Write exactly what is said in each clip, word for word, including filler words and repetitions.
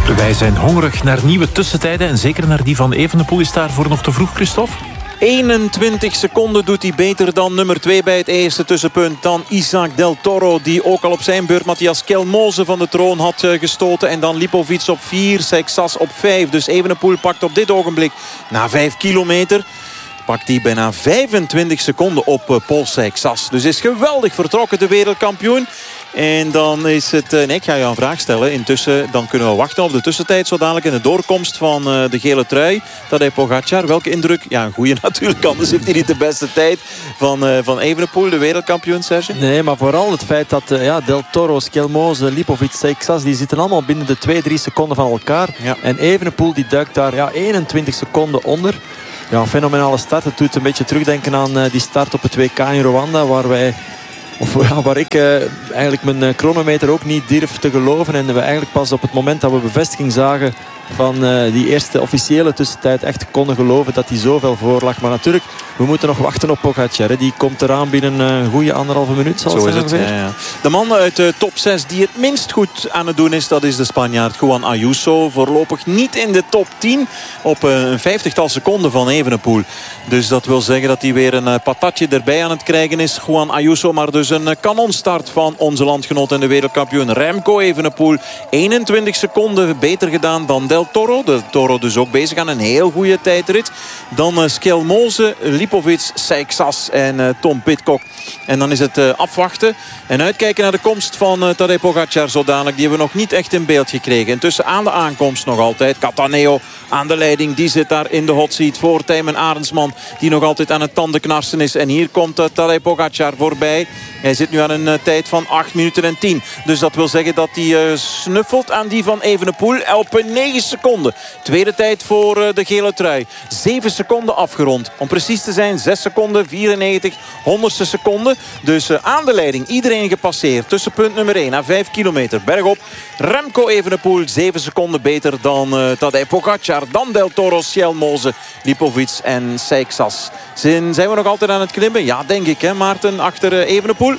Wij zijn hongerig naar nieuwe tussentijden. En zeker naar die van Evenepoel. Is daarvoor nog te vroeg, Christophe? eenentwintig seconden doet hij beter dan nummer twee bij het eerste tussenpunt. Dan Isaac Del Toro, die ook al op zijn beurt Matthias Skelmoze van de troon had gestoten. En dan Lipovic op vier, Seixas op vijf. Dus Evenepoel pakt op dit ogenblik na vijf kilometer... pakt hij bijna vijfentwintig seconden op Paul Seixas. Dus is geweldig vertrokken, de wereldkampioen. En dan is het... Nee, ik ga je een vraag stellen. Intussen dan kunnen we wachten op de tussentijd. Zo dadelijk in de doorkomst van uh, de gele trui. Tadej Pogacar. Welke indruk? Ja, een goede natuurlijk. Anders heeft hij niet de beste tijd van, uh, van Evenepoel, de wereldkampioen, Serge. Nee, maar vooral het feit dat uh, ja, Del Toro, Skelmoze, Lipovic, Seixas... die zitten allemaal binnen de twee, drie seconden van elkaar. Ja. En Evenepoel die duikt daar ja, eenentwintig seconden onder. Ja, fenomenale start. Het doet een beetje terugdenken aan uh, die start op het W K in Rwanda. Waar wij... Of ja, waar ik uh, eigenlijk mijn uh, chronometer ook niet durf te geloven. En we eigenlijk pas op het moment dat we bevestiging zagen van uh, die eerste officiële tussentijd echt konden geloven dat hij zoveel voor lag. Maar natuurlijk, we moeten nog wachten op Pogacar. Hè. Die komt eraan binnen een uh, goede anderhalve minuut. Zal Zo het is het. Ja, ja. De man uit de top zes die het minst goed aan het doen is, dat is de Spanjaard Juan Ayuso. Voorlopig niet in de top tien op uh, een vijftigtal seconden van Evenepoel. Dus dat wil zeggen dat hij weer een uh, patatje erbij aan het krijgen is. Juan Ayuso, maar dus een uh, kanonstart van onze landgenoot en de wereldkampioen Remco Evenepoel. eenentwintig seconden beter gedaan dan Del Toro. De Toro dus ook bezig aan een heel goede tijdrit. Dan uh, Skelmoze, Lipovic, Seixas en uh, Tom Pidcock. En dan is het uh, afwachten en uitkijken naar de komst van uh, Tadej Pogacar zo dadelijk. Die hebben we nog niet echt in beeld gekregen. Intussen aan de aankomst nog altijd. Cattaneo aan de leiding. Die zit daar in de hot seat voor Tijmen Arendsman. Die nog altijd aan het tandenknarsen is. En hier komt uh, Tadej Pogacar voorbij. Hij zit nu aan een uh, tijd van acht minuten en tien. Dus dat wil zeggen dat hij uh, snuffelt aan die van Evenepoel op negen seconden. Tweede tijd voor uh, de gele trui. zeven seconden afgerond. Om precies te zijn zes seconden, vierennegentig, honderdste seconde. Dus uh, aan de leiding. Iedereen gepasseerd. Tussenpunt nummer één na vijf kilometer. Bergop. Remco Evenepoel zeven seconden beter dan uh, Tadej Pogacar. Dan Del Toro, Skelmoze, Lipovic en Seixas. Zijn, zijn we nog altijd aan het klimmen? Ja, denk ik, hè, Maarten, achter uh, Evenepoel.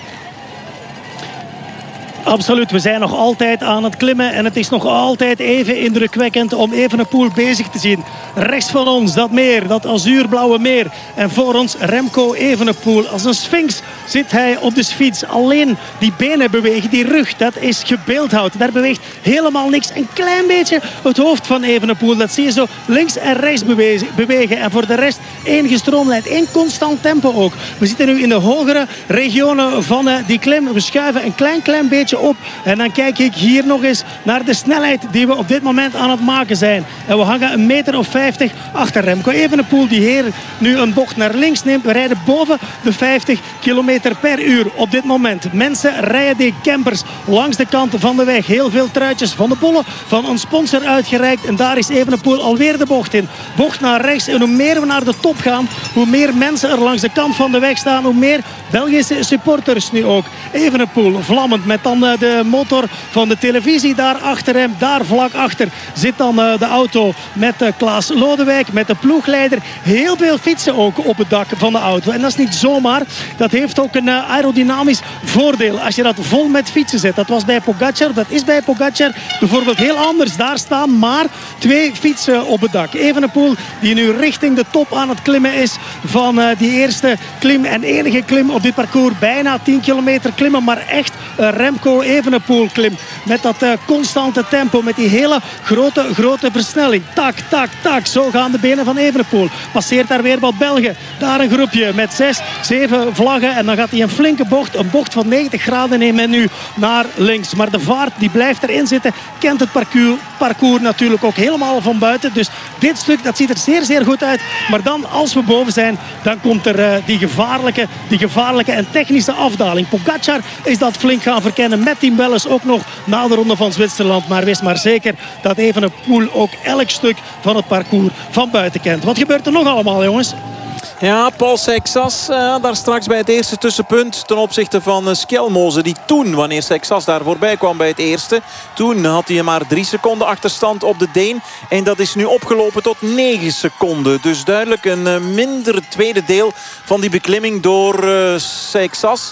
Absoluut, we zijn nog altijd aan het klimmen en het is nog altijd even indrukwekkend om Evenepoel bezig te zien. Rechts van ons dat meer, dat azuurblauwe meer. En voor ons Remco Evenepoel. Als een sphinx zit hij op de fiets. Alleen die benen bewegen, die rug, dat is gebeeldhouwd. Daar beweegt helemaal niks. Een klein beetje het hoofd van Evenepoel. Dat zie je zo links en rechts bewegen. En voor de rest één gestroomlijnd, één constant tempo ook. We zitten nu in de hogere regionen van die klim. We schuiven een klein, klein beetje op. En dan kijk ik hier nog eens naar de snelheid die we op dit moment aan het maken zijn. En we hangen een meter of vijftig achter Remco Evenepoel, die hier nu een bocht naar links neemt. We rijden boven de vijftig kilometer per uur op dit moment. Mensen rijden die campers langs de kant van de weg. Heel veel truitjes van de bollen van een sponsor uitgereikt. En daar is Evenepoel alweer de bocht in. Bocht naar rechts. En hoe meer we naar de top gaan, hoe meer mensen er langs de kant van de weg staan, hoe meer Belgische supporters nu ook. Evenepoel vlammend met dan de motor van de televisie daar achter hem. Daar vlak achter zit dan de auto met Klaas Lodewijk, met de ploegleider. Heel veel fietsen ook op het dak van de auto. En dat is niet zomaar. Dat heeft ook een aerodynamisch voordeel als je dat vol met fietsen zet. Dat was bij Pogacar, dat is bij Pogacar bijvoorbeeld heel anders. Daar staan maar twee fietsen op het dak. Evenepoel die nu richting de top aan het klimmen is van die eerste klim en enige klim op dit parcours. Bijna tien kilometer klimmen, maar echt Remco Evenepoel klim. Met dat uh, constante tempo, met die hele grote, grote versnelling. Tak, tak, tak. Zo gaan de benen van Evenepoel. Passeert daar weer wat Belgen. Daar een groepje met zes, zeven vlaggen. En dan gaat hij een flinke bocht, een bocht van negentig graden nemen nu naar links. Maar de vaart die blijft erin zitten. Kent het parcours, parcours natuurlijk ook helemaal van buiten. Dus dit stuk, dat ziet er zeer, zeer goed uit. Maar dan, als we boven zijn, dan komt er uh, die gevaarlijke, die gevaarlijke en technische afdaling. Pogacar is dat flink gaan verkennen met Tim Welles ook nog na de ronde van Zwitserland. Maar wees maar zeker dat Evenepoel ook elk stuk van het parcours van buiten kent. Wat gebeurt er nog allemaal, jongens? Ja, Paul Seixas uh, daar straks bij het eerste tussenpunt ten opzichte van uh, Skelmoze. Die toen, wanneer Seixas daar voorbij kwam bij het eerste, toen had hij maar drie seconden achterstand op de Deen. En dat is nu opgelopen tot negen seconden. Dus duidelijk een uh, minder tweede deel van die beklimming door uh, Seixas.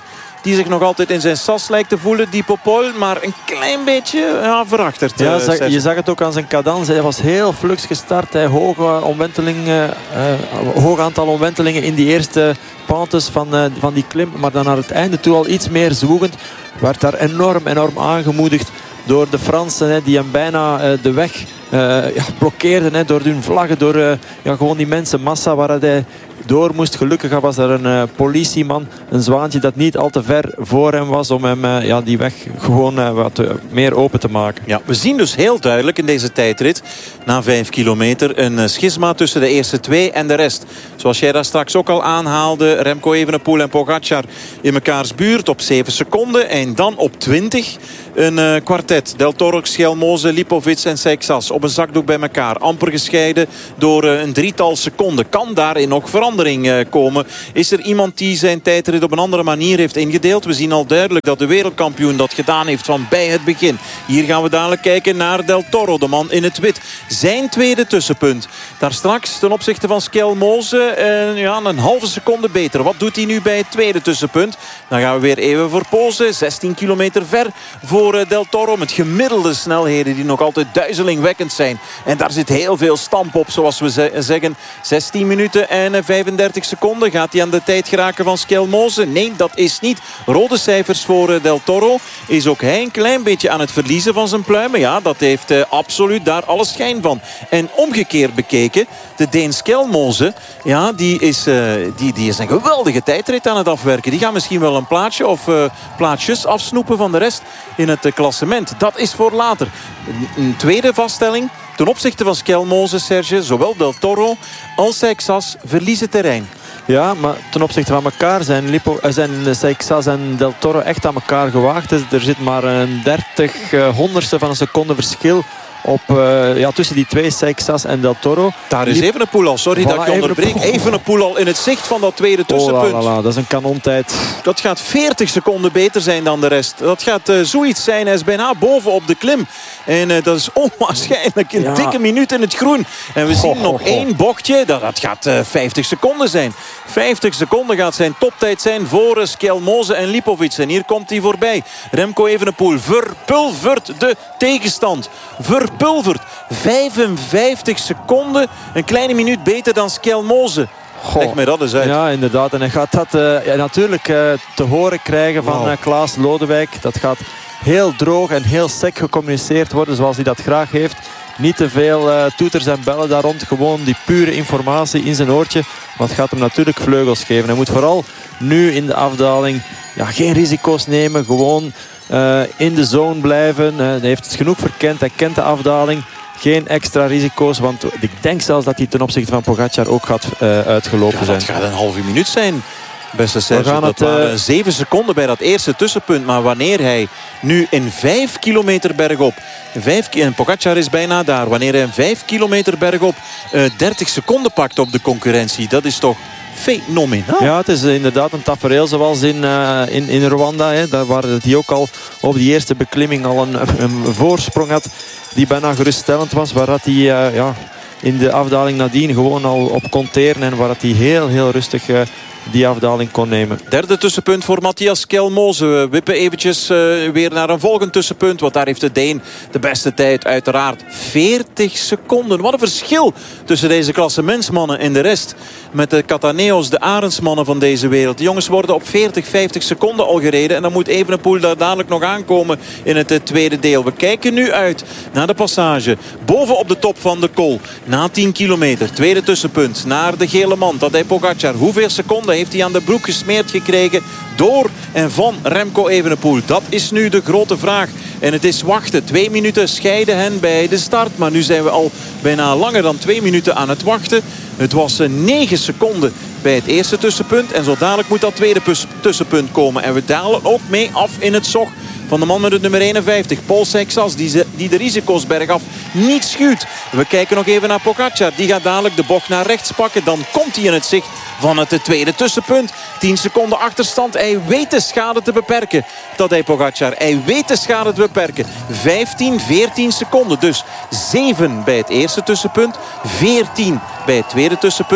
Die zich nog altijd in zijn sas lijkt te voelen. Die Popol, maar een klein beetje ja, verachterd. Ja, uh, zag, je zag het ook aan zijn cadans. Hij was heel flux gestart. Hij hoge omwentelingen, uh, hoog aantal omwentelingen in die eerste pentes van, uh, van die klim. Maar dan naar het einde toe al iets meer zwoegend. Werd daar enorm, enorm aangemoedigd door de Fransen. Hè, die hem bijna uh, de weg uh, ja, blokkeerden. Hè, door hun vlaggen, door uh, ja, gewoon die mensenmassa waar hij door moest. Gelukkig was er een uh, politieman, een zwaantje dat niet al te ver voor hem was om hem uh, ja, die weg gewoon uh, wat uh, meer open te maken. Ja, we zien dus heel duidelijk in deze tijdrit na vijf kilometer een uh, schisma tussen de eerste twee en de rest. Zoals jij daar straks ook al aanhaalde, Remco Evenepoel en Pogacar in mekaars buurt op zeven seconden en dan op twintig een uh, kwartet. Del Toro, Schelmoze, Lipovic en Seixas op een zakdoek bij elkaar. Amper gescheiden door uh, een drietal seconden. Kan daarin nog verandering uh, komen? Is er iemand die zijn tijdrit op een andere manier heeft ingedeeld? We zien al duidelijk dat de wereldkampioen dat gedaan heeft van bij het begin. Hier gaan we dadelijk kijken naar Del Toro, de man in het wit. Zijn tweede tussenpunt. Daar straks ten opzichte van Schelmoze uh, ja, een halve seconde beter. Wat doet hij nu bij het tweede tussenpunt? Dan gaan we weer even verpozen. zestien kilometer ver voor Del Toro met gemiddelde snelheden die nog altijd duizelingwekkend zijn. En daar zit heel veel stamp op, zoals we zeggen. zestien minuten en vijfendertig seconden. Gaat hij aan de tijd geraken van Schelmoze? Nee, dat is niet. Rode cijfers voor Del Toro. Is ook hij een klein beetje aan het verliezen van zijn pluimen? Ja, dat heeft uh, absoluut daar alle schijn van. En omgekeerd bekeken, de Deen Schelmoze, ja, die is, uh, die, die is een geweldige tijdrit aan het afwerken. Die gaat misschien wel een plaatsje of uh, plaatsjes afsnoepen van de rest in het uh, klassement. Dat is voor later. Een, een tweede vaststelling. Ten opzichte van Schelmoze, Serge, zowel Del Toro als Seixas verliezen terrein. Ja, maar ten opzichte van elkaar zijn, Lipo, zijn Seixas en Del Toro echt aan elkaar gewaagd. Er zit maar een dertig uh, honderdste van een seconde verschil op, uh, ja, tussen die twee, Seixas en Del Toro. Daar is Evenepoel al, sorry voilà, dat ik je onderbreek. Evenepoel al in het zicht van dat tweede tussenpunt. Oh, la, la, la. Dat is een kanontijd. Dat gaat veertig seconden beter zijn dan de rest. Dat gaat uh, zoiets zijn. Hij is bijna boven op de klim. En uh, dat is onwaarschijnlijk een ja. dikke minuut in het groen. En we zien ho, nog ho, ho. één bochtje. Dat, dat gaat uh, vijftig seconden zijn. vijftig seconden gaat zijn toptijd zijn voor uh, Schelmoze en Lipovic. En hier komt hij voorbij. Remco Evenepoel verpulvert de tegenstand. Verpulvert. vijfenvijftig seconden. Een kleine minuut beter dan Schelmoze. Leg mij dat eens uit. Ja, inderdaad. En hij gaat dat uh, ja, natuurlijk uh, te horen krijgen van wow. uh, Klaas Lodewijk. Dat gaat heel droog en heel sec gecommuniceerd worden zoals hij dat graag heeft. Niet te veel uh, toeters en bellen daar rond. Gewoon die pure informatie in zijn oortje. Want het gaat hem natuurlijk vleugels geven. Hij moet vooral nu in de afdaling ja, geen risico's nemen. Gewoon uh, in de zone blijven. Uh, hij heeft het genoeg verkend. Hij kent de afdaling. Geen extra risico's, want ik denk zelfs dat hij ten opzichte van Pogacar ook gaat uh, uitgelopen ja, zijn. Dat gaat een halve minuut zijn, beste Serge. Dat het, waren uh... zeven seconden bij dat eerste tussenpunt. Maar wanneer hij nu in vijf kilometer bergop... Vijf, en Pogacar is bijna daar. Wanneer hij in vijf kilometer bergop uh, dertig seconden pakt op de concurrentie. Dat is toch fenomenaal. Ja, het is inderdaad een tafereel zoals in, uh, in, in Rwanda. Hè. Daar waar hij ook al op die eerste beklimming al een, een voorsprong had. Die bijna geruststellend was. Waar dat hij uh, ja, in de afdaling nadien gewoon al op kon teren. En waar dat hij heel, heel rustig uh, die afdaling kon nemen. Derde tussenpunt voor Matthias Schelmoze. We wippen eventjes uh, weer naar een volgend tussenpunt. Want daar heeft de Deen de beste tijd uiteraard. veertig seconden. Wat een verschil tussen deze klassementsmannen en de rest. Met de Cataneos, de Arendsmannen van deze wereld. De jongens worden op veertig, vijftig seconden al gereden. En dan moet Evenepoel daar dadelijk nog aankomen in het uh, tweede deel. We kijken nu uit naar de passage. Boven op de top van de Col. Na tien kilometer. Tweede tussenpunt. Naar de gele man. Tadej Pogacar. Hoeveel seconden heeft hij aan de broek gesmeerd gekregen door en van Remco Evenepoel? Dat is nu de grote vraag. En het is wachten. Twee minuten scheiden hen bij de start. Maar nu zijn we al bijna langer dan twee minuten aan het wachten. Het was negen seconden bij het eerste tussenpunt. En zo dadelijk moet dat tweede tussenpunt komen. En we dalen ook mee af in het zog van de man met het nummer eenenvijftig. Paul Seixas, die, ze, die de risico's bergaf niet schuwt. We kijken nog even naar Pogacar. Die gaat dadelijk de bocht naar rechts pakken. Dan komt hij in het zicht van het tweede tussenpunt. tien seconden achterstand. Hij weet de schade te beperken. Tadej Pogacar. Hij weet de schade te beperken. vijftien, veertien seconden. Dus zeven bij het eerste tussenpunt. veertien bij het tweede tussenpunt.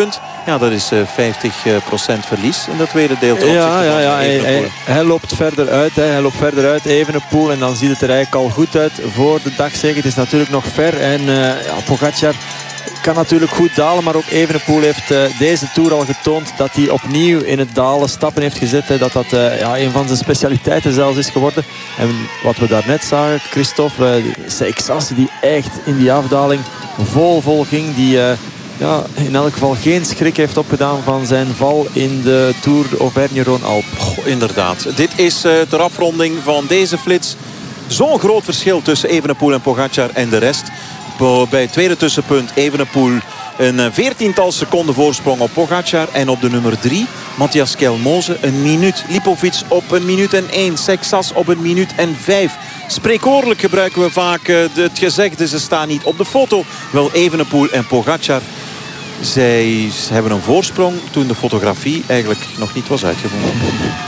Ja, dat is uh, vijftig procent verlies in dat tweede deel. Ja, ja, ja. Hij, hij, hij loopt verder uit. Hè. Hij loopt verder uit, Evenepoel. En dan ziet het er eigenlijk al goed uit voor de dagzege. Het is natuurlijk nog ver. En uh, ja, Pogacar kan natuurlijk goed dalen. Maar ook Evenepoel heeft uh, deze Tour al getoond dat hij opnieuw in het dalen stappen heeft gezet. Hè. Dat dat uh, ja, een van zijn specialiteiten zelfs is geworden. En wat we daarnet zagen, Christophe, uh, Seixas die echt in die afdaling vol vol ging. Die uh, ja, in elk geval geen schrik heeft opgedaan van zijn val in de Tour Auvergne-Rhône-Alpes. Oh, inderdaad. Dit is uh, de afronding van deze flits. Zo'n groot verschil tussen Evenepoel en Pogacar en de rest. Bij het tweede tussenpunt Evenepoel een veertiental seconden voorsprong op Pogacar. En op de nummer drie Matthias Skelmoze een minuut. Lipovic op een minuut en één. Seixas op een minuut en vijf. Spreekwoordelijk gebruiken we vaak het gezegde, ze staan niet op de foto. Wel, Evenepoel en Pogacar, zij hebben een voorsprong toen de fotografie eigenlijk nog niet was uitgevonden.